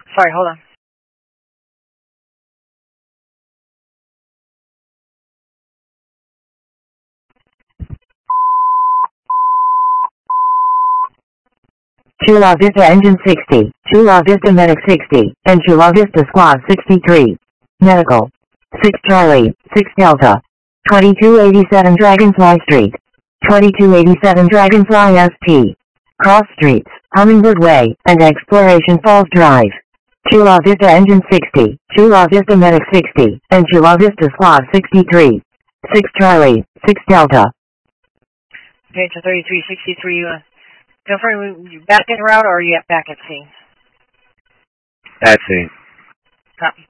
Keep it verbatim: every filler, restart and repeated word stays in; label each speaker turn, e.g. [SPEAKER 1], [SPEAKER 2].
[SPEAKER 1] Sorry, hold on.
[SPEAKER 2] Chula Vista Engine sixty, Chula Vista Medic sixty, and Chula Vista Squad sixty-three. Medical. six Charlie, six Delta. twenty-two eighty-seven Dragonfly Street. twenty-two eighty-seven Dragonfly S T. Cross Streets, Hummingbird Way, and Exploration Falls Drive. Chula Vista Engine sixty, Chula Vista Medic sixty, and Chula Vista Squad sixty-three. six Charlie, six Delta.
[SPEAKER 1] Okay, to thirty-three sixty-three. Uh, confirm you back in route or are you back at scene?
[SPEAKER 3] At scene.
[SPEAKER 1] Copy.